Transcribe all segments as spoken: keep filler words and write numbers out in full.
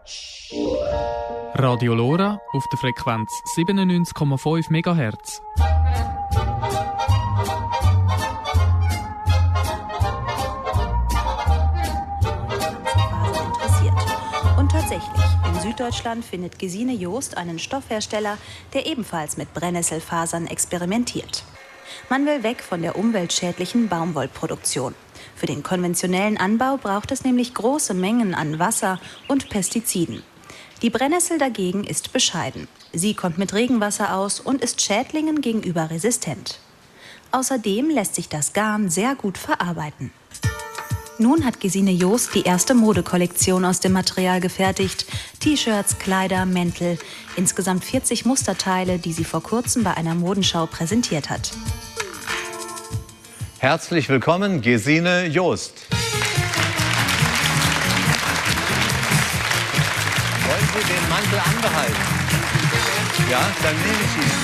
Radio Lora auf der Frequenz siebenundneunzig Komma fünf Megahertz. Und tatsächlich, in Süddeutschland findet Gesine Joost einen Stoffhersteller, der ebenfalls mit Brennnesselfasern experimentiert. Man will weg von der umweltschädlichen Baumwollproduktion. Für den konventionellen Anbau braucht es nämlich große Mengen an Wasser und Pestiziden. Die Brennnessel dagegen ist bescheiden. Sie kommt mit Regenwasser aus und ist Schädlingen gegenüber resistent. Außerdem lässt sich das Garn sehr gut verarbeiten. Nun hat Gesine Joost die erste Modekollektion aus dem Material gefertigt. T-Shirts, Kleider, Mäntel, insgesamt vierzig Musterteile, die sie vor kurzem bei einer Modenschau präsentiert hat. Herzlich willkommen, Gesine Joost. Wollen Sie den Mantel anbehalten? Ja, dann nehme ich ihn.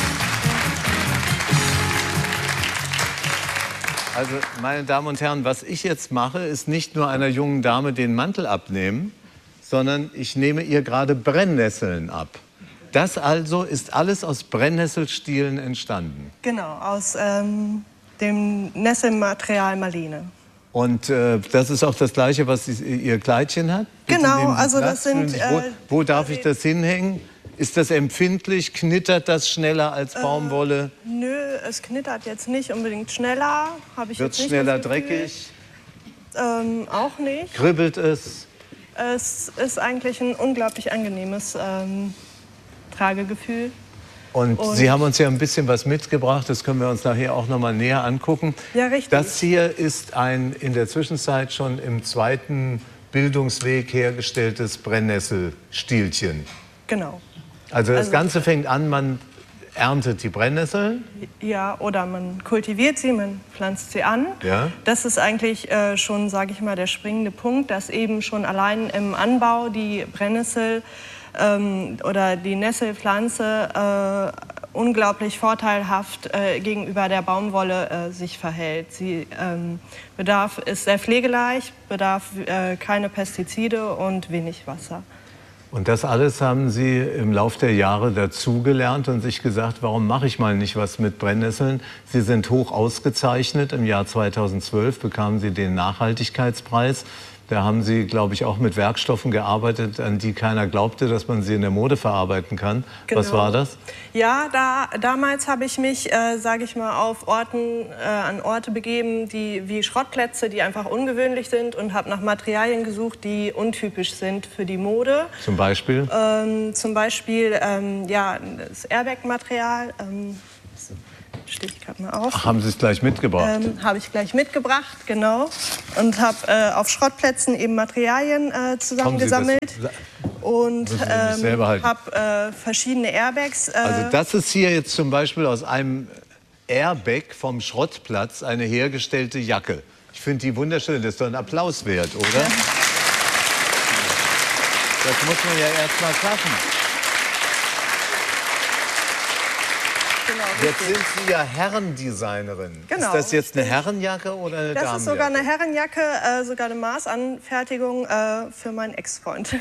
Also, meine Damen und Herren, was ich jetzt mache, ist nicht nur einer jungen Dame den Mantel abnehmen, sondern ich nehme ihr gerade Brennnesseln ab. Das also ist alles aus Brennnesselstielen entstanden. Genau, aus ähm, dem Nesselmaterial Marlene. Und äh, das ist auch das Gleiche, was sie, ihr Kleidchen hat? Bitte genau, nehmen Sie also Platz, das sind... wo, Äh, wo darf ich das hinhängen? Ist das empfindlich? Knittert das schneller als Baumwolle? Äh, nö, es knittert jetzt nicht unbedingt schneller. Habe ich Wird jetzt nicht schneller das Gefühl. dreckig? Ähm, auch nicht. Kribbelt es? Es ist eigentlich ein unglaublich angenehmes ähm, Tragegefühl. Und, Und Sie haben uns ja ein bisschen was mitgebracht, das können wir uns nachher auch noch mal näher angucken. Ja, richtig. Das hier ist ein in der Zwischenzeit schon im zweiten Bildungsweg hergestelltes Brennnesselstielchen. Genau. Also das Also- Ganze fängt an, man erntet die Brennnesseln. Ja, oder man kultiviert sie, man pflanzt sie an. Ja. Das ist eigentlich äh, schon, sage ich mal, der springende Punkt, dass eben schon allein im Anbau die Brennnessel ähm, oder die Nesselpflanze äh, unglaublich vorteilhaft äh, gegenüber der Baumwolle äh, sich verhält. Sie ähm, bedarf, ist sehr pflegeleicht, bedarf äh, keine Pestizide und wenig Wasser. Und das alles haben Sie im Lauf der Jahre dazugelernt und sich gesagt, warum mache ich mal nicht was mit Brennnesseln? Sie sind hoch ausgezeichnet. Im Jahr zweitausendzwölf bekamen Sie den Nachhaltigkeitspreis. Da haben Sie, glaube ich, auch mit Werkstoffen gearbeitet, an die keiner glaubte, dass man sie in der Mode verarbeiten kann. Genau. Was war das? Ja, da, damals habe ich mich, äh, sage ich mal, auf Orten, äh, an Orte begeben, die wie Schrottplätze, die einfach ungewöhnlich sind, und habe nach Materialien gesucht, die untypisch sind für die Mode. Zum Beispiel? Ähm, zum Beispiel ähm, ja, das Airbag-Material. Ähm, stehe ich gerade mal auf. Ach, haben Sie es gleich mitgebracht? Ähm, habe ich gleich mitgebracht, genau. Und habe äh, auf Schrottplätzen eben Materialien äh, zusammengesammelt. Und ähm, habe äh, verschiedene Airbags. Äh, Also das ist hier jetzt zum Beispiel aus einem Airbag vom Schrottplatz eine hergestellte Jacke. Ich finde die wunderschön. Das ist doch ein Applaus wert, oder? Ja. Das muss man ja erst mal schaffen. Genau, jetzt sind Sie ja Herrendesignerin. Genau, ist das jetzt eine Herrenjacke oder eine Das Damenjacke? ist sogar eine Herrenjacke, äh, sogar eine Maßanfertigung äh, für meinen Ex-Freund.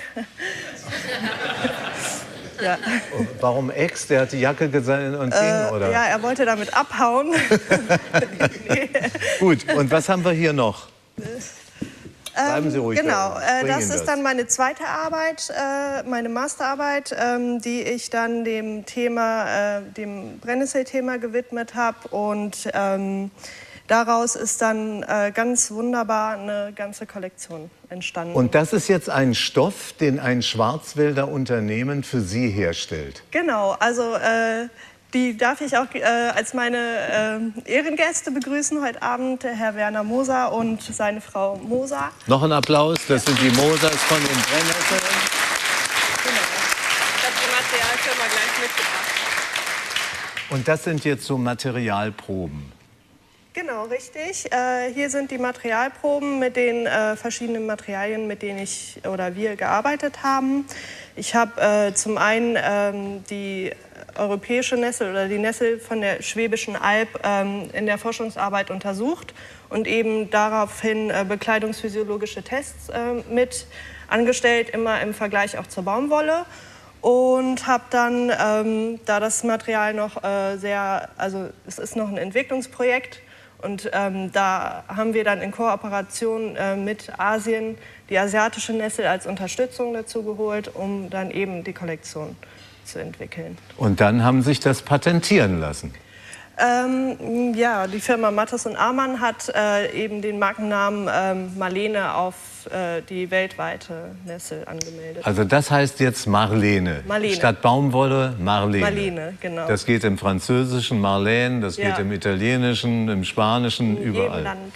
Ja. Und warum Ex? Der hat die Jacke gesehen und ging, Äh, oder? ja, er wollte damit abhauen. Nee. Gut, und was haben wir hier noch? Bleiben Sie ruhig. Genau, da. äh, das Ihnen ist dann meine zweite Arbeit, äh, meine Masterarbeit, ähm, die ich dann dem Thema, äh, dem Brennnessel-Thema gewidmet habe. Und ähm, daraus ist dann äh, ganz wunderbar eine ganze Kollektion entstanden. Und das ist jetzt ein Stoff, den ein Schwarzwälder Unternehmen für Sie herstellt? Genau, also äh, die darf ich auch äh, als meine äh, Ehrengäste begrüßen heute Abend, Herr Werner Moser und seine Frau Moser. Noch ein Applaus, das sind die Mosers von den Brennnesseln. Genau. Ich habe die Materialfirma gleich mitgebracht. Und das sind jetzt so Materialproben? Genau, richtig. Äh, hier sind die Materialproben mit den äh, verschiedenen Materialien, mit denen ich oder wir gearbeitet haben. Ich habe äh, zum einen ähm, die europäische Nessel oder die Nessel von der Schwäbischen Alb ähm, in der Forschungsarbeit untersucht und eben daraufhin äh, bekleidungsphysiologische Tests äh, mit angestellt, immer im Vergleich auch zur Baumwolle. Und habe dann, ähm, da das Material noch äh, sehr, also es ist noch ein Entwicklungsprojekt und ähm, da haben wir dann in Kooperation äh, mit Asien die asiatische Nessel als Unterstützung dazu geholt, um dann eben die Kollektion zu entwickeln. Und dann haben sich das patentieren lassen? Ähm, ja, die Firma Mattes und Amann hat äh, eben den Markennamen ähm, Marlene auf äh, die weltweite Nessel angemeldet. Also das heißt jetzt Marlene. Marlene. Statt Baumwolle Marlene. Marlene, genau. Das geht im Französischen Marlene, das Ja. geht im Italienischen, im Spanischen, In überall. jedem Land.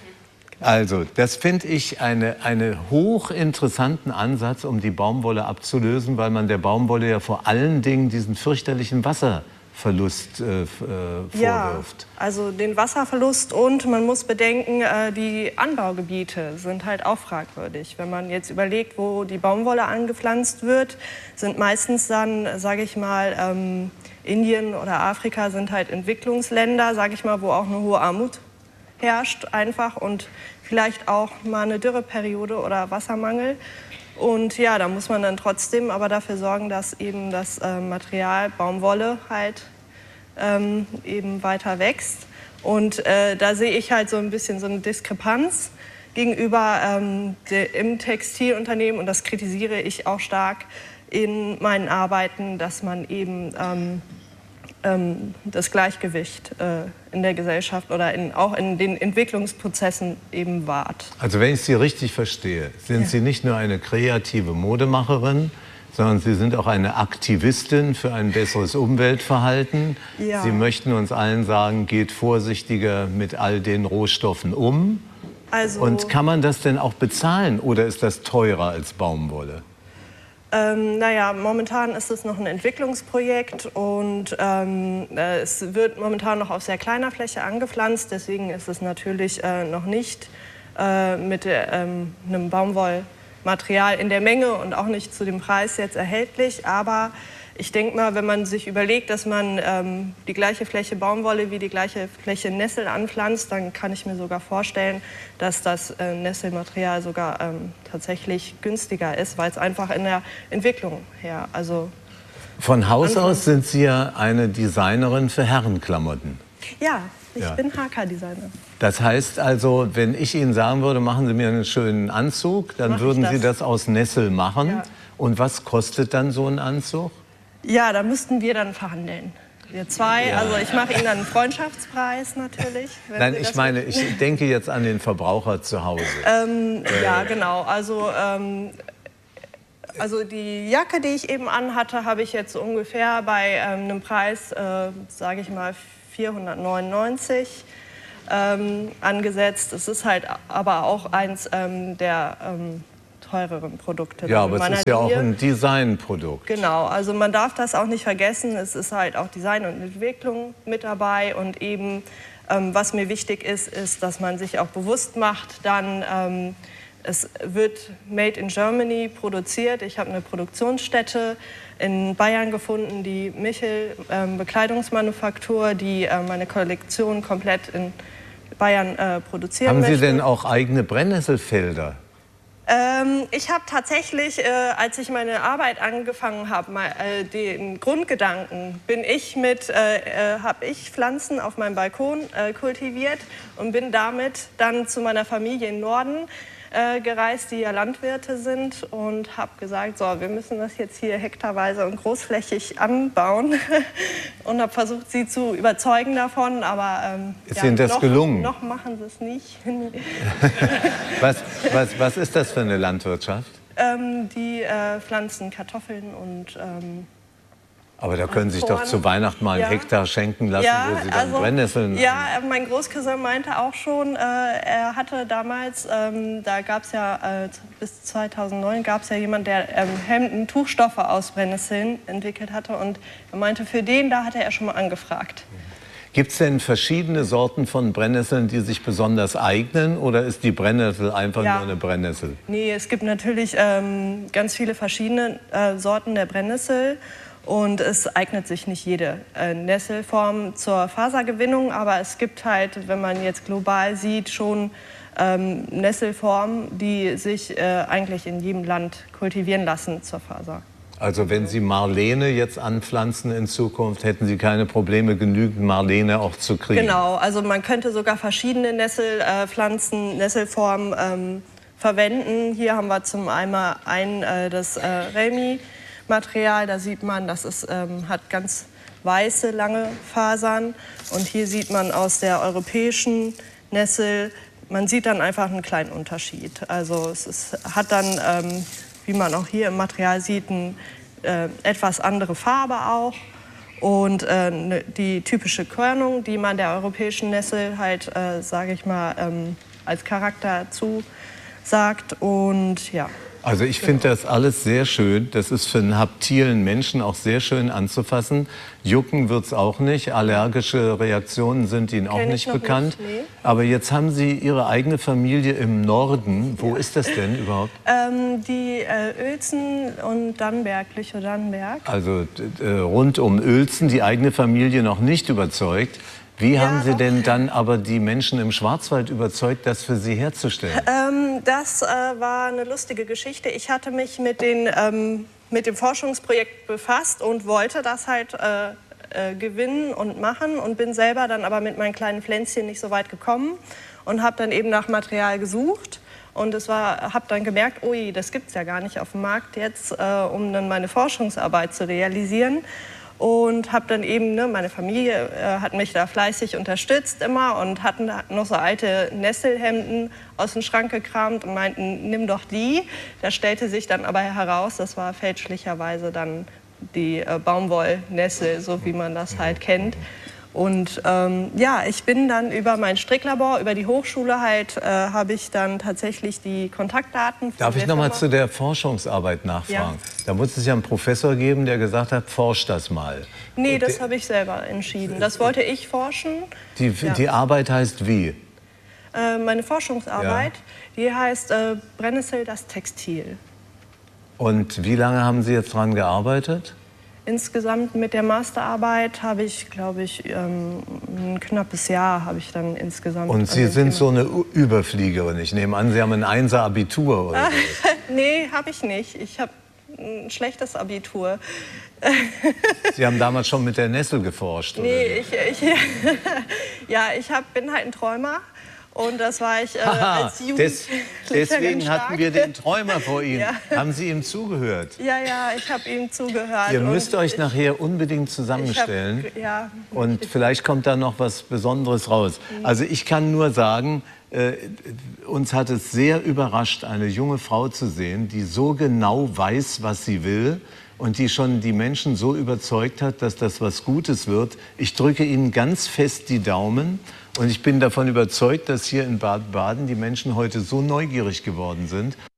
Also, das finde ich einen eine hochinteressanten Ansatz, um die Baumwolle abzulösen, weil man der Baumwolle ja vor allen Dingen diesen fürchterlichen Wasserverlust äh, äh, Ja, vorwirft. also den Wasserverlust und man muss bedenken, äh, die Anbaugebiete sind halt auch fragwürdig. Wenn man jetzt überlegt, wo die Baumwolle angepflanzt wird, sind meistens dann, sage ich mal, ähm, Indien oder Afrika sind halt Entwicklungsländer, sage ich mal, wo auch eine hohe Armut herrscht einfach und vielleicht auch mal eine Dürreperiode oder Wassermangel. Und ja, da muss man dann trotzdem aber dafür sorgen, dass eben das äh, Material Baumwolle halt ähm, eben weiter wächst. Und äh, da sehe ich halt so ein bisschen so eine Diskrepanz gegenüber ähm, de, im Textilunternehmen und das kritisiere ich auch stark in meinen Arbeiten, dass man eben ähm, ähm, das Gleichgewicht äh, in der Gesellschaft oder in, auch in den Entwicklungsprozessen eben wahrt. Also wenn ich Sie richtig verstehe, sind Ja. Sie nicht nur eine kreative Modemacherin, sondern Sie sind auch eine Aktivistin für ein besseres Umweltverhalten. Ja. Sie möchten uns allen sagen, geht vorsichtiger mit all den Rohstoffen um. Also, Und kann man das denn auch bezahlen oder ist das teurer als Baumwolle? Ähm, naja, momentan ist es noch ein Entwicklungsprojekt und ähm, äh, es wird momentan noch auf sehr kleiner Fläche angepflanzt. Deswegen ist es natürlich äh, noch nicht äh, mit äh, ähm, einem Baumwollmaterial in der Menge und auch nicht zu dem Preis jetzt erhältlich. Aber ich denke mal, wenn man sich überlegt, dass man ähm, die gleiche Fläche Baumwolle wie die gleiche Fläche Nessel anpflanzt, dann kann ich mir sogar vorstellen, dass das äh, Nesselmaterial sogar ähm, tatsächlich günstiger ist, weil es einfach in der Entwicklung her, also Von Haus Anfang- aus sind Sie ja eine Designerin für Herrenklamotten. ja, ich Ja. bin H K-Designer. Das heißt also, wenn ich Ihnen sagen würde, machen Sie mir einen schönen Anzug, dann Mach ich würden Sie das. das aus Nessel machen. Ja. Und was kostet dann so ein Anzug? Ja, da müssten wir dann verhandeln. Wir zwei, also ich mache Ihnen dann einen Freundschaftspreis natürlich. wenn Nein, Sie ich das meine, möchten. ich denke jetzt an den Verbraucher zu Hause. Ähm, ja, genau. Also, ähm, also die Jacke, die ich eben anhatte, habe ich jetzt so ungefähr bei ähm, einem Preis, äh, sage ich mal, vierhundertneunundneunzig ähm, angesetzt. Es ist halt aber auch eins ähm, der ähm, teureren Produkte. Ja, in aber es meiner ist ja auch Linie. ein Designprodukt. Genau, also man darf das auch nicht vergessen. Es ist halt auch Design und Entwicklung mit dabei. Und eben, ähm, was mir wichtig ist, ist, dass man sich auch bewusst macht, dann, ähm, es wird Made in Germany produziert. Ich habe eine Produktionsstätte in Bayern gefunden, die Michel ähm, Bekleidungsmanufaktur, die äh, meine Kollektion komplett in Bayern äh, produzieren Haben Sie möchte. denn auch eigene Brennnesselfelder? Ähm, ich habe tatsächlich, äh, als ich meine Arbeit angefangen habe, mal, äh, den Grundgedanken, bin ich mit, äh, äh, habe ich Pflanzen auf meinem Balkon äh, kultiviert und bin damit dann zu meiner Familie im Norden äh, gereist, die ja Landwirte sind, und habe gesagt, so, wir müssen das jetzt hier hektarweise und großflächig anbauen und habe versucht, sie zu überzeugen davon, aber ähm, Ist Ihnen das noch, gelungen? Noch machen sie es nicht. Was, was, was ist das für eine Landwirtschaft? Ähm, die äh, pflanzen Kartoffeln und ähm, Aber da können Sie sich doch Korn. zu Weihnachten mal einen Ja. Hektar schenken lassen, ja, wo Sie dann also, Brennnesseln... ja, äh, mein Großcousin meinte auch schon, äh, er hatte damals, ähm, da gab es ja äh, bis zweitausendneun gab es ja jemand, der ähm, Hemden, Tuchstoffe aus Brennnesseln entwickelt hatte, und er meinte, für den da hatte er schon mal angefragt. Gibt es denn verschiedene Sorten von Brennnesseln, die sich besonders eignen, oder ist die Brennnessel einfach Ja. nur eine Brennnessel? Nee, es gibt natürlich ähm, ganz viele verschiedene äh, Sorten der Brennnessel. Und es eignet sich nicht jede äh, Nesselform zur Fasergewinnung, aber es gibt halt, wenn man jetzt global sieht, schon ähm, Nesselformen, die sich äh, eigentlich in jedem Land kultivieren lassen zur Faser. Also wenn Sie Marlene jetzt anpflanzen in Zukunft, hätten Sie keine Probleme, genügend Marlene auch zu kriegen? Genau, also man könnte sogar verschiedene Nesselpflanzen, äh, Nesselformen ähm, verwenden. Hier haben wir zum einen ein, äh, das äh, Remi-Material, da sieht man, das ist, ähm, hat ganz weiße, lange Fasern. Und hier sieht man aus der europäischen Nessel, man sieht dann einfach einen kleinen Unterschied. Also es ist, hat dann, ähm, wie man auch hier im Material sieht, eine äh, etwas andere Farbe auch. Und äh, ne, die typische Körnung, die man der europäischen Nessel halt, äh, sage ich mal, ähm, als Charakter zusagt. Und ja. Also ich finde das alles sehr schön. Das ist für einen haptilen Menschen auch sehr schön anzufassen. Jucken wird es auch nicht. Allergische Reaktionen sind Ihnen auch nicht bekannt. Nicht, nee. Aber jetzt haben Sie Ihre eigene Familie im Norden. Wo ja. ist das denn überhaupt? Ähm, die äh, Uelzen und Dannenberg, Lüchow-Dannenberg. Also äh, rund um Uelzen, die eigene Familie noch nicht überzeugt. Wie ja, haben Sie denn dann aber die Menschen im Schwarzwald überzeugt, das für Sie herzustellen? Ähm, das äh, war eine lustige Geschichte. Ich hatte mich mit, den, ähm, mit dem Forschungsprojekt befasst und wollte das halt äh, äh, gewinnen und machen und bin selber dann aber mit meinen kleinen Pflänzchen nicht so weit gekommen und habe dann eben nach Material gesucht. Und es war, habe dann gemerkt, ui, das gibt es ja gar nicht auf dem Markt jetzt, äh, um dann meine Forschungsarbeit zu realisieren. Und habe dann eben, ne, meine Familie äh, hat mich da fleißig unterstützt immer und hatten noch so alte Nesselhemden aus dem Schrank gekramt und meinten, nimm doch die. Da stellte sich dann aber heraus, das war fälschlicherweise dann die äh, Baumwollnessel, so wie man das halt kennt. Und ähm, ja, ich bin dann über mein Stricklabor, über die Hochschule halt, äh, habe ich dann tatsächlich die Kontaktdaten. Von Darf ich noch mal zu der Forschungsarbeit nachfragen? Ja. Da muss es ja einen Professor geben, der gesagt hat, forscht das mal. Nee, das habe ich selber entschieden. Das wollte ich forschen. Die, ja. die Arbeit heißt wie? Äh, meine Forschungsarbeit, ja. die heißt äh, Brennnessel, das Textil. Und wie lange haben Sie jetzt daran gearbeitet? Insgesamt mit der Masterarbeit habe ich, glaube ich, ähm, ein knappes Jahr habe ich dann insgesamt. Und Sie sind so eine Überfliegerin. Ich nehme an, Sie haben ein Einser-Abitur oder so. Nee, habe ich nicht. Ich habe ein schlechtes Abitur. Sie haben damals schon mit der Nessel geforscht, oder? Nee, ich, ich, ja, ich hab, bin halt ein Träumer. Und das war ich äh, als Jugendlicher. Des, deswegen hatten wir den Träumer vor Ihnen. Ja. Haben Sie ihm zugehört? Ja, ja, ich habe ihm zugehört. Ihr müsst euch ich, nachher unbedingt zusammenstellen. Hab, ja, und vielleicht kommt da noch was Besonderes raus. Mhm. Also ich kann nur sagen, äh, uns hat es sehr überrascht, eine junge Frau zu sehen, die so genau weiß, was sie will. Und die schon die Menschen so überzeugt hat, dass das was Gutes wird. Ich drücke Ihnen ganz fest die Daumen. Und ich bin davon überzeugt, dass hier in Baden-Baden die Menschen heute so neugierig geworden sind.